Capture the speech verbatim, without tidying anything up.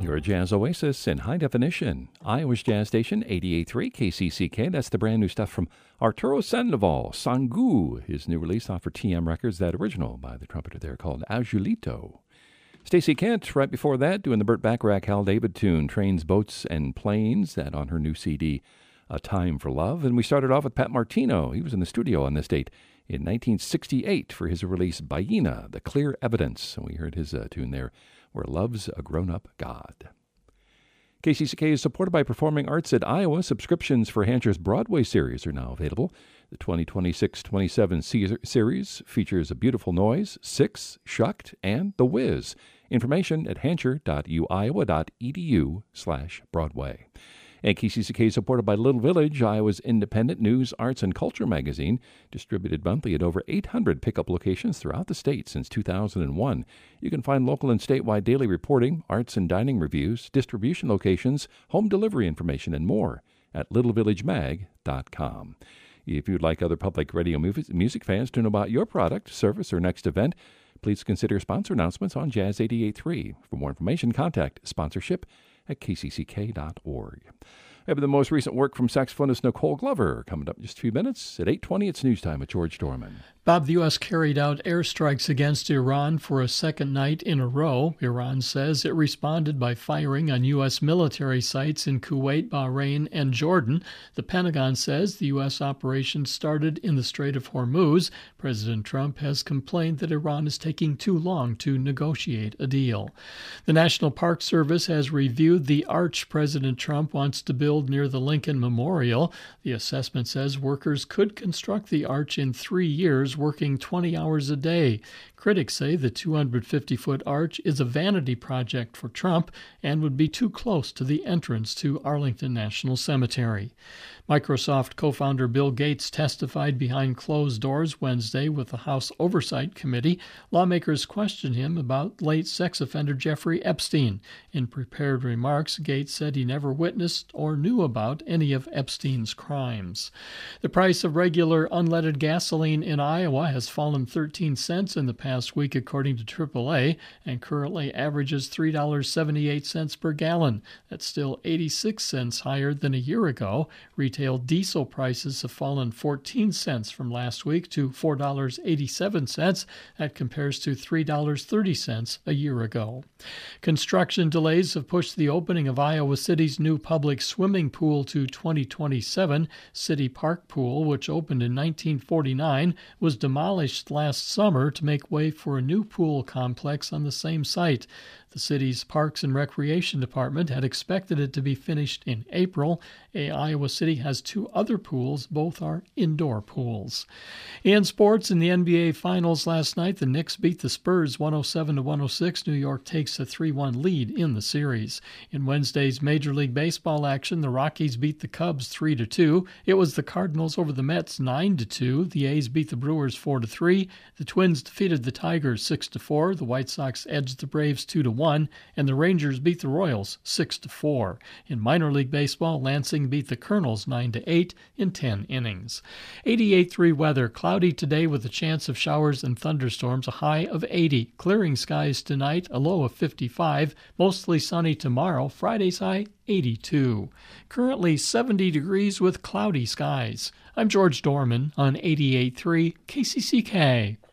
You're a Jazz Oasis in high definition. Iowa's Jazz Station, eighty-eight point three K C C K. That's the brand new stuff from Arturo Sandoval, Sangu, his new release off for T M Records, that original by the trumpeter there called Azulito. Stacey Kent, right before that, doing the Burt Bacharach, Hal David tune, Trains, Boats, and Planes, that on her new C D, A Time for Love. And we started off with Pat Martino. He was in the studio on this date in nineteen sixty-eight for his release Baina, The Clear Evidence. And we heard his uh, tune there, Where Love's a Grown-Up God. K C C K is supported by Performing Arts at Iowa. Subscriptions for Hancher's Broadway series are now available. The twenty twenty-six twenty-seven series features A Beautiful Noise, Six, Shucked, and The Wiz. Information at hancher.uiowa.edu slash Broadway. And K C C K is supported by Little Village, Iowa's independent news, arts, and culture magazine, distributed monthly at over eight hundred pickup locations throughout the state since two thousand one. You can find local and statewide daily reporting, arts and dining reviews, distribution locations, home delivery information, and more at little village mag dot com. If you'd like other public radio music fans to know about your product, service, or next event, please consider sponsor announcements on Jazz eighty-eight point three. For more information, contact sponsorship at k c c k dot org. We have the most recent work from saxophonist Nicole Glover coming up in just a few minutes. At eight twenty, it's news time with George Dorman. Bob, the U S carried out airstrikes against Iran for a second night in a row. Iran says it responded by firing on U S military sites in Kuwait, Bahrain, and Jordan. The Pentagon says the U S operation started in the Strait of Hormuz. President Trump has complained that Iran is taking too long to negotiate a deal. The National Park Service has reviewed the arch President Trump wants to build near the Lincoln Memorial. The assessment says workers could construct the arch in three years, working twenty hours a day. Critics say the two hundred fifty foot arch is a vanity project for Trump and would be too close to the entrance to Arlington National Cemetery. Microsoft co-founder Bill Gates testified behind closed doors Wednesday with the House Oversight Committee. Lawmakers questioned him about late sex offender Jeffrey Epstein. In prepared remarks, Gates said he never witnessed or knew about any of Epstein's crimes. The price of regular unleaded gasoline in Iowa has fallen thirteen cents in the past week, according to triple A, and currently averages three dollars and seventy-eight cents per gallon. That's still eighty-six cents higher than a year ago. Retail diesel prices have fallen fourteen cents from last week to four dollars and eighty-seven cents. That compares to three dollars and thirty cents a year ago. Construction delays have pushed the opening of Iowa City's new public swimming pool to twenty twenty-seven. City Park Pool, which opened in nineteen forty-nine, was demolished last summer to make way for a new pool complex on the same site. The city's Parks and Recreation Department had expected it to be finished in April. A Iowa City has two other pools. Both are indoor pools. In sports, in the N B A Finals last night, the Knicks beat the Spurs one oh seven to one oh six. New York takes a three one lead in the series. In Wednesday's Major League Baseball action, the Rockies beat the Cubs three to two. It was the Cardinals over the Mets nine to two. The A's beat the Brewers four to three. The Twins defeated the Tigers six to four. The White Sox edged the Braves two to one. And the Rangers beat the Royals six to four. In minor league baseball, Lansing beat the Colonels nine to eight in ten innings. eighty-eight point three weather, cloudy today with a chance of showers and thunderstorms, a high of eighty. Clearing skies tonight, a low of fifty-five. Mostly sunny tomorrow, Friday's high eighty-two. Currently seventy degrees with cloudy skies. I'm George Dorman on eighty-eight point three K C C K.